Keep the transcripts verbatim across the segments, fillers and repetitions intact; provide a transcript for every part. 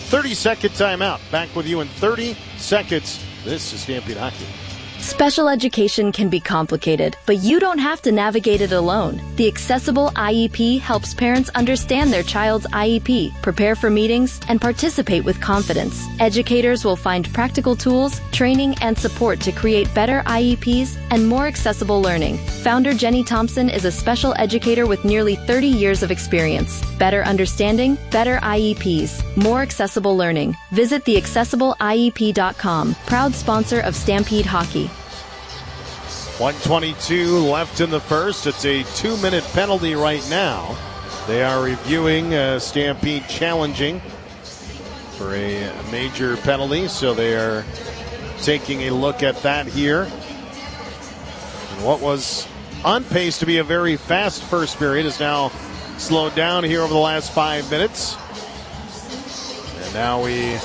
thirty-second timeout. Back with you in thirty seconds. This is Stampede Hockey. Special education can be complicated, but you don't have to navigate it alone. The Accessible I E P helps parents understand their child's I E P, prepare for meetings, and participate with confidence. Educators will find practical tools, training, and support to create better I E Ps and more accessible learning. Founder Jenny Thompson is a special educator with nearly thirty years of experience. Better understanding, better I E Ps, more accessible learning. Visit the accessible I E P dot com, proud sponsor of Stampede Hockey. one twenty-two left in the first. It's a two-minute penalty right now. They are reviewing uh, Stampede challenging for a major penalty, so they are taking a look at that here. And what was on pace to be a very fast first period is now slowed down here over the last five minutes. And now we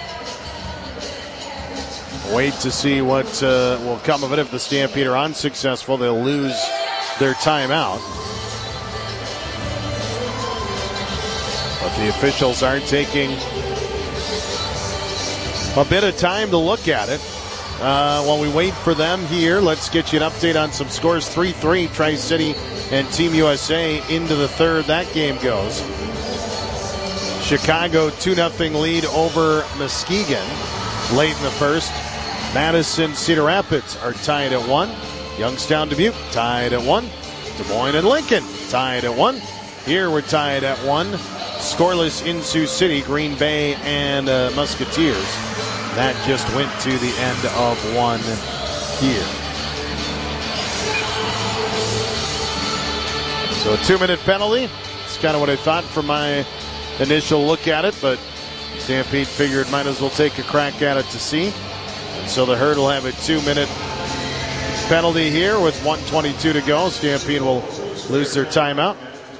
wait to see what uh, will come of it. If the Stampede are unsuccessful, they'll lose their timeout. But the officials are taking a bit of time to look at it. Uh, while we wait for them here, let's get you an update on some scores. three three, Tri-City and Team U S A into the third. That game goes. Chicago two nothing lead over Muskegon late in the first. Madison, Cedar Rapids are tied at one. Youngstown, Dubuque tied at one. Des Moines and Lincoln tied at one. Here we're tied at one. Scoreless in Sioux City, Green Bay and uh, Musketeers. That just went to the end of one here. So a two-minute penalty. It's kind of what I thought from my initial look at it, but Stampede figured might as well take a crack at it to see. And so the Herd will have a two-minute penalty here with one twenty-two to go. Stampede will lose their timeout.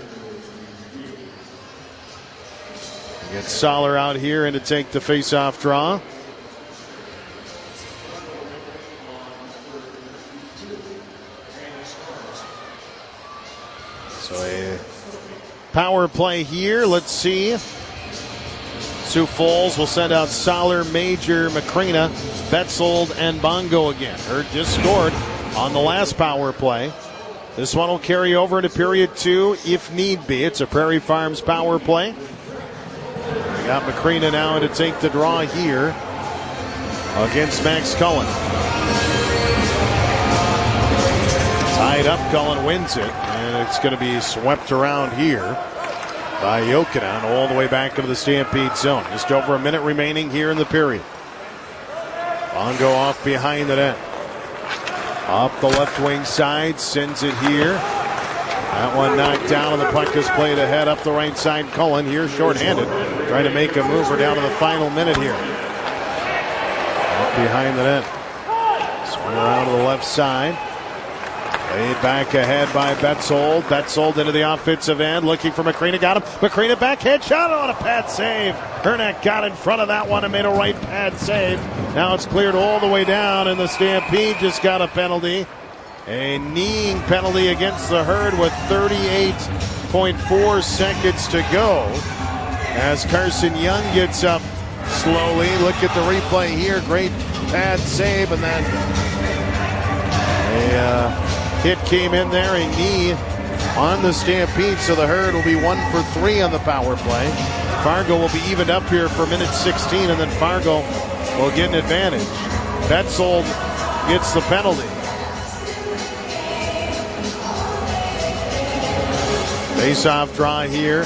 Get Soller out here and to take the face-off draw. So a power play here. Let's see. Sioux Falls will send out Soller, Major, Macrina, Betzold, and Bongo again. Herd just scored on the last power play. This one will carry over into period two if need be. It's a Prairie Farms power play. We got Macrina now to take the draw here against Max Cullen. Tied up, Cullen wins it, and it's going to be swept around here by Jokinen all the way back into the Stampede zone. Just over a minute remaining here in the period. Bongo off behind the net. Up the left wing side, sends it here. That one knocked down, and the puck is played ahead up the right side. Cullen here shorthanded, trying to make a mover down to the final minute here. Up behind the net. Swing around to the left side. Laid back ahead by Betzold. Betzold into the offensive end, looking for Macrina. Got him. Macrina backhand shot on a pad save. Hernack got in front of that one and made a right pad save. Now it's cleared all the way down, and the Stampede just got a penalty. A kneeing penalty against the Herd with thirty-eight point four seconds to go. As Carson Young gets up slowly. Look at the replay here. Great pad save, and then a uh, hit came in there, a knee on the Stampede, so the Herd will be one for three on the power play. Fargo will be evened up here for minute sixteen, and then Fargo will get an advantage. Betzold gets the penalty. Face-off draw here.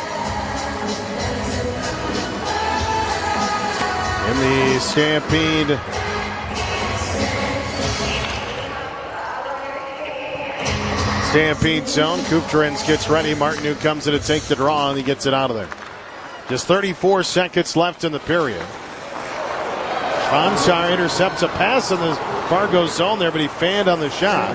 In the Stampede Stampede zone. Kupferens gets ready. Martin, who comes in to take the draw, and he gets it out of there. Just thirty-four seconds left in the period. Fonsar intercepts a pass in the Fargo zone there, but he fanned on the shot.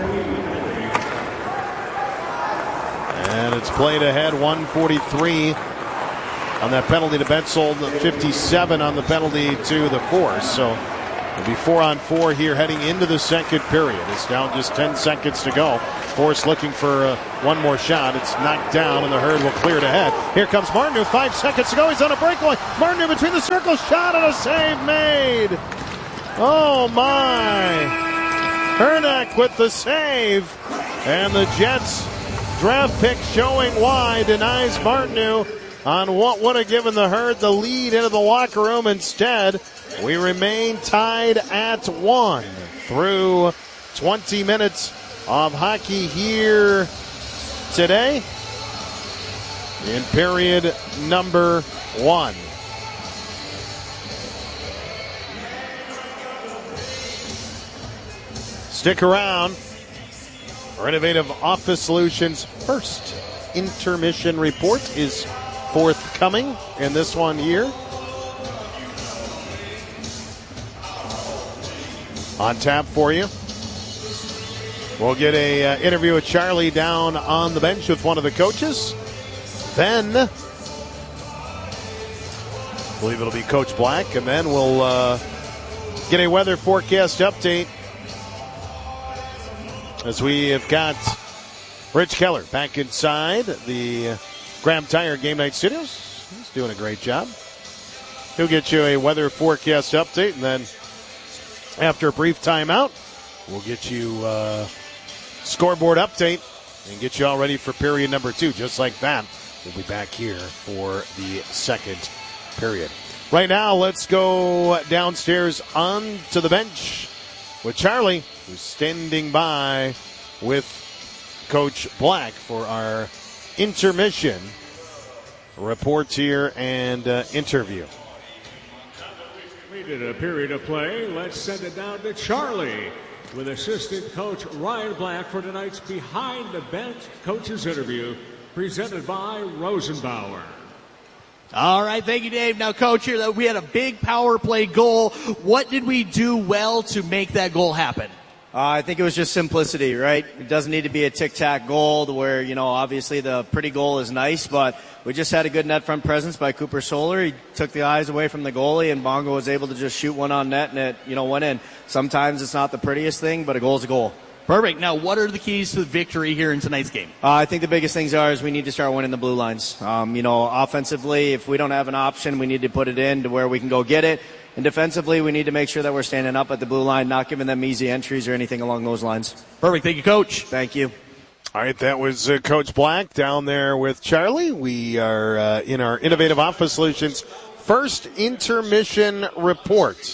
And it's played ahead, one forty-three on that penalty to Betzold, fifty-seven on the penalty to the Force. So It'll be four on four here heading into the second period. It's down just ten seconds to go. Force looking for uh, one more shot. It's knocked down, and the Herd will clear it ahead. Here comes Martineau. Five seconds to go. He's on a breakaway. Martineau between the circles. Shot and a save made. Oh, my. Hernack with the save. And the Jets draft pick showing why denies Martineau on what would have given the Herd the lead into the locker room. Instead, we remain tied at one through twenty minutes of hockey here today in period number one. Stick around. Our Innovative Office Solutions first intermission report is forthcoming in this one here. On tap for you. We'll get a uh, interview with Charlie down on the bench with one of the coaches. Then, I believe it'll be Coach Black, and then we'll uh, get a weather forecast update as we have got Rich Keller back inside the Graham Tire Game Night Studios. He's doing a great job. He'll get you a weather forecast update, and then after a brief timeout, we'll get you uh, scoreboard update and get you all ready for period number two. Just like that, we'll be back here for the second period. Right now, let's go downstairs onto the bench with Charlie, who's standing by with Coach Black for our intermission reports here and uh, interview. Completed a period of play. Let's send it down to Charlie with assistant coach Ryan Black for tonight's Behind the Bench Coaches Interview, presented by Rosenbauer. All right, thank you, Dave. Now, Coach, here we had a big power play goal. What did we do well to make that goal happen? Uh, I think it was just simplicity, right? It doesn't need to be a tic-tac goal to where, you know, obviously the pretty goal is nice, but we just had a good net front presence by Cooper Solar. He took the eyes away from the goalie, and Bongo was able to just shoot one on net, and it, you know, went in. Sometimes it's not the prettiest thing, but a goal's a goal. Perfect. Now, what are the keys to the victory here in tonight's game? Uh, I think the biggest things are is we need to start winning the blue lines. Um, you know, offensively, if we don't have an option, we need to put it in to where we can go get it. And defensively, we need to make sure that we're standing up at the blue line, not giving them easy entries or anything along those lines. Perfect. Thank you, Coach. Thank you. All right, that was uh, Coach Black down there with Charlie. We are uh, in our Innovative Office Solutions first intermission report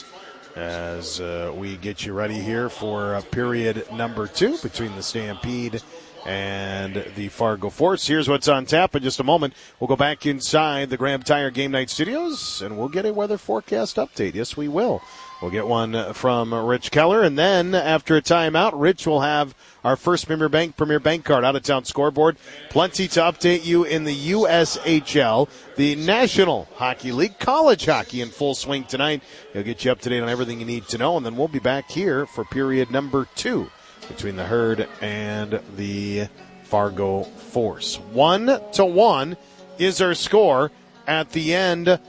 as uh, we get you ready here for uh, period number two between the Stampede and the Fargo Force. Here's what's on tap in just a moment. We'll go back inside the Graham Tire Game Night Studios, and we'll get a weather forecast update. Yes, we will. We'll get one from Rich Keller, and then after a timeout, Rich will have our first Premier Bank Premier Bank Card out-of-town scoreboard. Plenty to update you in the U S H L, the National Hockey League, college hockey in full swing tonight. He'll get you up to date on everything you need to know, and then we'll be back here for period number two between the Herd and the Fargo Force. One to one is our score at the end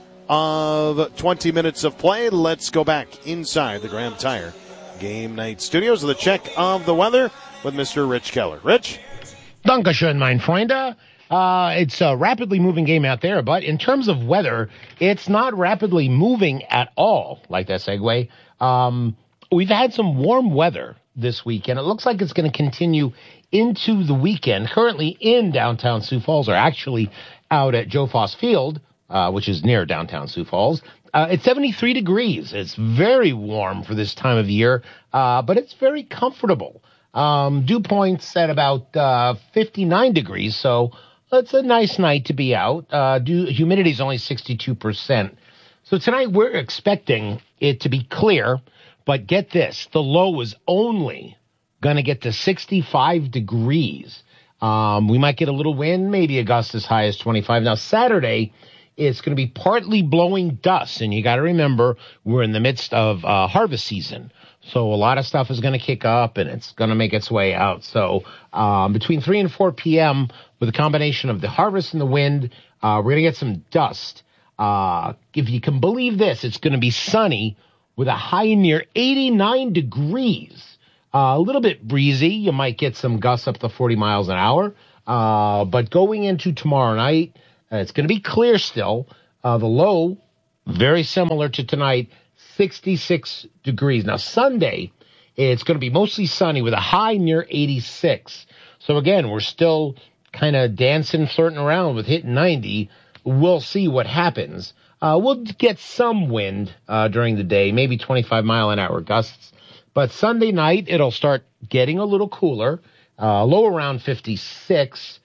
of twenty minutes of play. Let's go back inside the Graham Tire Game Night Studios with a check of the weather with Mister Rich Keller. Rich? Dankeschön, mein Freunde. Uh, it's a rapidly moving game out there, but in terms of weather, it's not rapidly moving at all, like that segue. Um, we've had some warm weather this weekend. It looks like it's going to continue into the weekend. Currently in downtown Sioux Falls, or actually out at Joe Foss Field, uh, which is near downtown Sioux Falls. Uh, it's seventy-three degrees. It's very warm for this time of year, uh, but it's very comfortable. Um, dew points at about uh, fifty-nine degrees, so it's a nice night to be out. Uh, dew, humidity is only sixty-two percent. So tonight we're expecting it to be clear. But get this, the low is only going to get to sixty-five degrees. Um, we might get a little wind, maybe a gust as high as twenty-five. Now, Saturday, it's going to be partly blowing dust. And you got to remember, we're in the midst of uh, harvest season. So a lot of stuff is going to kick up, and it's going to make its way out. So um, between three and four p.m., with a combination of the harvest and the wind, uh, we're going to get some dust. Uh, if you can believe this, it's going to be sunny with a high near eighty-nine degrees. Uh, a little bit breezy. You might get some gusts up to forty miles an hour. Uh, but going into tomorrow night, uh, it's going to be clear still. Uh, the low, very similar to tonight, sixty-six degrees. Now, Sunday, it's going to be mostly sunny with a high near eighty-six. So, again, we're still kind of dancing, flirting around with hitting ninety. We'll see what happens. Uh, we'll get some wind uh, during the day, maybe twenty-five mile an hour gusts. But Sunday night, it'll start getting a little cooler, uh, low around fifty-six,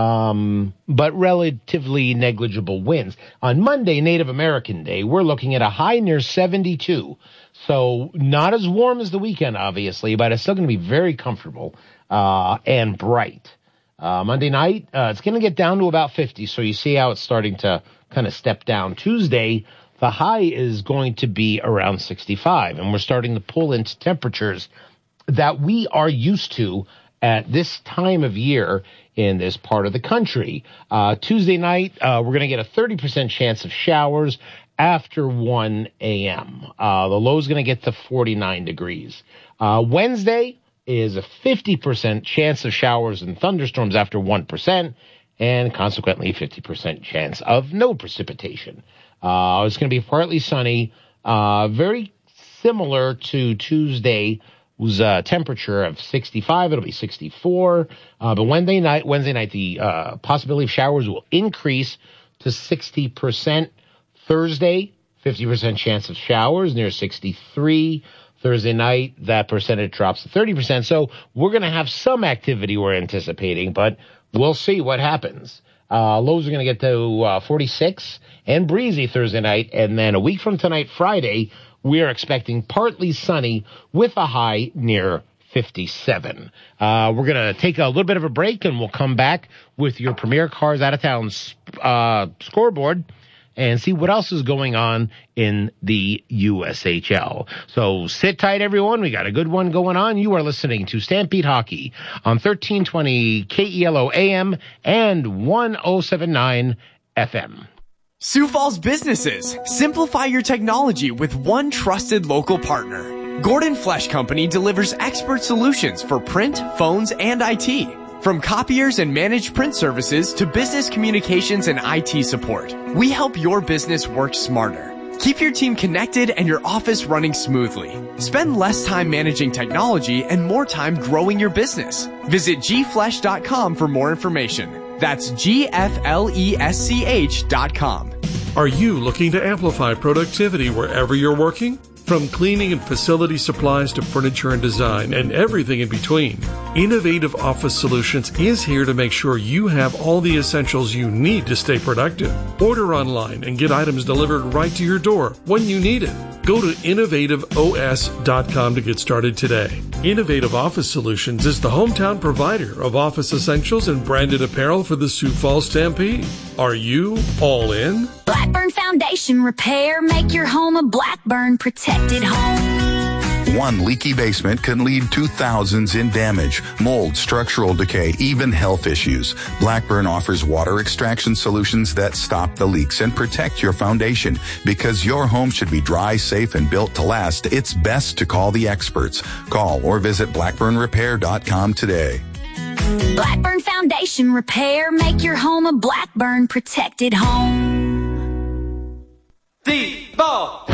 um, but relatively negligible winds. On Monday, Native American Day, we're looking at a high near seventy-two. So not as warm as the weekend, obviously, but it's still going to be very comfortable uh, and bright. Uh, Monday night, uh, it's going to get down to about fifty, so you see how it's starting to kind of step down. Tuesday, the high is going to be around sixty-five, and we're starting to pull into temperatures that we are used to at this time of year in this part of the country. Uh, Tuesday night, uh, we're going to get a thirty percent chance of showers after one a.m. Uh, the low is going to get to forty-nine degrees. Uh, Wednesday is a fifty percent chance of showers and thunderstorms after one percent, and consequently fifty percent chance of no precipitation. Uh, it's going to be partly sunny, uh, very similar to Tuesday was a temperature of sixty-five. It'll be sixty-four. Uh, but Wednesday night, Wednesday night, the uh, possibility of showers will increase to sixty percent. Thursday, fifty percent chance of showers, near sixty-three. Thursday night, that percentage drops to thirty percent. So we're going to have some activity we're anticipating, but we'll see what happens. Uh, lows are going to get to uh, forty-six and breezy Thursday night. And then a week from tonight, Friday, we are expecting partly sunny with a high near fifty-seven. Uh, we're going to take a little bit of a break, and we'll come back with your Premier Cars Out of Town uh, scoreboard and see what else is going on in the U S H L. So sit tight, everyone. We got a good one going on. You are listening to Stampede Hockey on thirteen twenty K E L O A M and one oh seven point nine F M. Sioux Falls businesses, simplify your technology with one trusted local partner. Gordon Flesch Company delivers expert solutions for print, phones, and I T. From copiers and managed print services to business communications and I T support, we help your business work smarter. Keep your team connected and your office running smoothly. Spend less time managing technology and more time growing your business. Visit g flesch dot com for more information. That's G F L E S C H dot com. Are you looking to amplify productivity wherever you're working? From cleaning and facility supplies to furniture and design and everything in between, Innovative Office Solutions is here to make sure you have all the essentials you need to stay productive. Order online and get items delivered right to your door when you need it. Go to innovative O S dot com to get started today. Innovative Office Solutions is the hometown provider of office essentials and branded apparel for the Sioux Falls Stampede. Are you all in? Blackburn Foundation Repair. Make your home a Blackburn protected home. One leaky basement can lead to thousands in damage, mold, structural decay, even health issues. Blackburn offers water extraction solutions that stop the leaks and protect your foundation. Because your home should be dry, safe, and built to last, it's best to call the experts. Call or visit blackburn repair dot com today. Blackburn Foundation Repair. Make your home a Blackburn protected home. The ball.